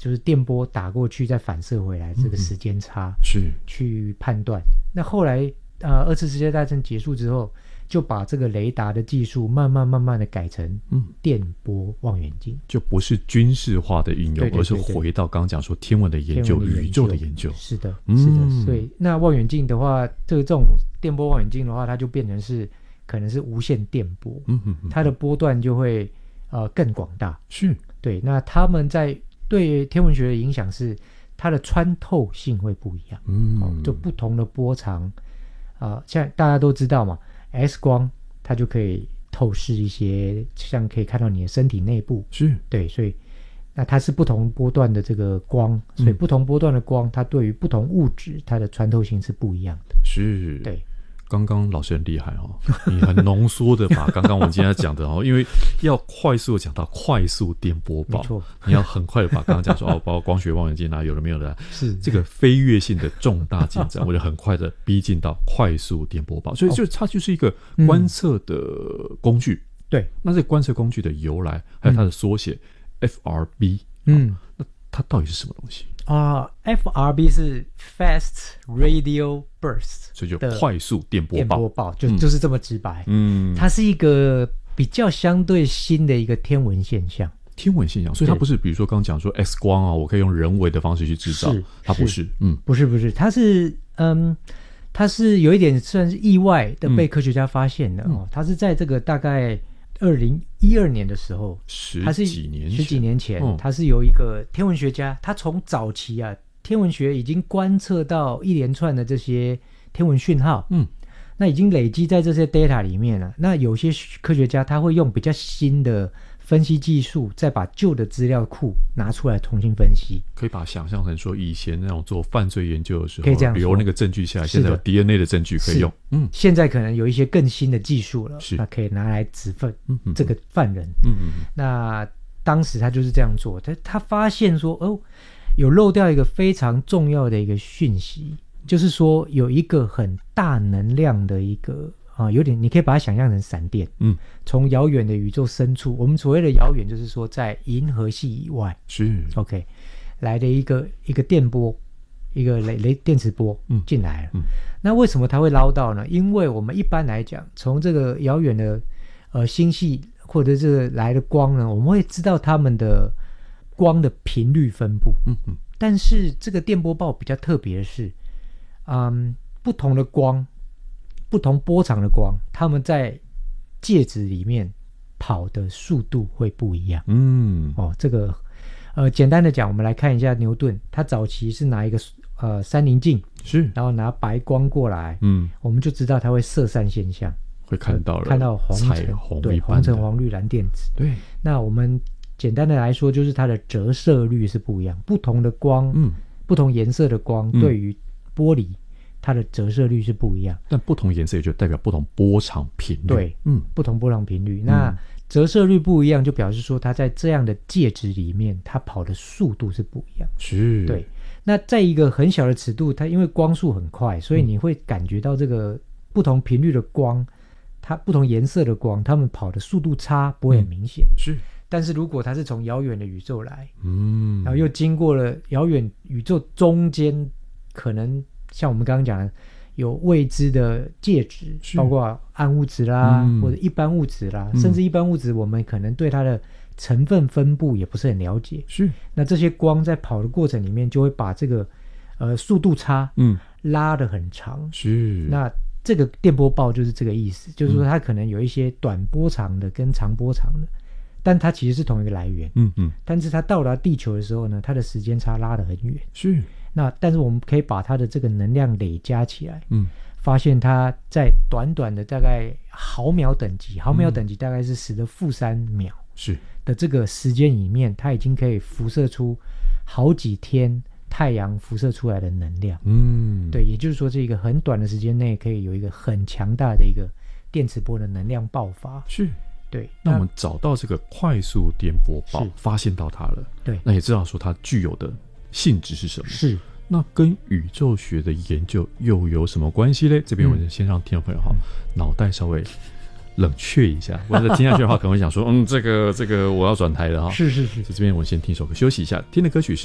就是电波打过去再反射回来这个时间差， 是去判断。那后来二次世界大战结束之后，就把这个雷达的技术慢慢的改成电波望远镜， 就不是军事化的运用， 对对对对， 而是回到刚刚讲说天文的研究、宇宙的研究。 是的，是的。所以那望远镜的话，这种电波望远镜的话，它就变成是可能是无线电波，它的波段就会更广大。 是， 对。那他们在对天文学的影响是，它的穿透性会不一样，就不同的波长。像大家都知道嘛 ，X 光它就可以透视一些，像可以看到你的身体内部， 是对，所以那它是不同波段的这个光，所以不同波段的光，它对于不同物质，它的穿透性是不一样的。 是， 对。 刚刚老师很厉害你很浓缩的把刚刚我们今天讲的因为要快速的讲到快速电波报， 没错， 你要很快的把刚刚讲说包括光学望远镜有的没有的， 是这个飞跃性的重大进展，我就很快的逼近到快速电波报，所以它就是一个观测的工具。 对， 那这个观测工具的由来，还有它的缩写FRB，那它到底是什么东西 FRB 是 Fast Radio Burst， 所以就快速电波报， 就是这么直白。它是一个比较相对新的一个天文现象。 所以它不是比如说刚刚讲说 X 光我可以用人为的方式去制造，它不是， 不是，它是有一点算是意外的被科学家发现的它是在这个大概2012年的时候， 十几年前， 他是有一个天文学家，他从早期天文学已经观测到一连串的这些天文讯号，那已经累积在这些 data 里面了。那有些科学家他会用比较新的分析技术，再把旧的资料库拿出来重新分析。 可以把它想象成说，以前那种做犯罪研究的时候， 可以这样说， 留那个证据下来，现在有 DNA 的证据可以用。 现在可能有一些更新的技术了，那可以拿来指分这个犯人。那当时他就是这样做，他发现说，有漏掉一个非常重要的一个讯息，就是说有一个很大能量的一个有点你可以把它想象成闪电，从遥远的宇宙深处，我们所谓的遥远就是说在银河系以外， 是 OK 来的一个电波，一个电磁波进来了。那为什么它会捞到呢？因为我们一般来讲，从这个遥远的星系或者这个来的光呢，我们会知道它们的光的频率分布。但是这个电波报比较特别的是，不同的光，不同波长的光，它们在介质里面跑的速度会不一样。这个简单的讲，我们来看一下牛顿，他早期是拿一个三棱镜， 是， 然后拿白光过来，我们就知道它会射散现象， 会看到彩虹， 对，红橙黄绿蓝靛紫。 对， 那我们简单的来说，就是它的折射率是不一样，不同的光，不同颜色的光，对于玻璃，它的折射率是不一样。 但不同颜色也就代表不同波长频率。 对，不同波长频率。那折射率不一样，就表示说它在这样的介质里面，它跑的速度是不一样。 是， 对。那在一个很小的尺度，它因为光速很快，所以你会感觉到这个不同频率的光，它不同颜色的光，它们跑的速度差不会很明显。 是。 但是如果它是从遥远的宇宙来，然后又经过了遥远宇宙中间，可能像我们刚刚讲的，有未知的介质，包括暗物质啦，或者一般物质啦，甚至一般物质我们可能对它的成分分布也不是很了解。 是， 那这些光在跑的过程里面，就会把这个速度差拉得很长。 是， 那这个电波报就是这个意思，就是说它可能有一些短波长的跟长波长的，但它其实是同一个来源。但是它到达地球的时候呢，它的时间差拉得很远。 是。 那但是我们可以把它的这个能量累加起来，发现它在短短的大概毫秒等级大概是10⁻³秒是的这个时间里面，它已经可以辐射出好几天太阳辐射出来的能量。对，也就是说这一个很短的时间内可以有一个很强大的一个电磁波的能量爆发。 是， 对。 那我们找到这个快速电波报，发现到它了， 对， 那也知道说它具有的性质是什么。 是， 那跟宇宙学的研究又有什么关系呢？这边我们先让听众朋友脑袋稍微冷却一下，或者听下去的话可能会想说这个我要转台了是。这边我们先听首歌休息一下，听的歌曲是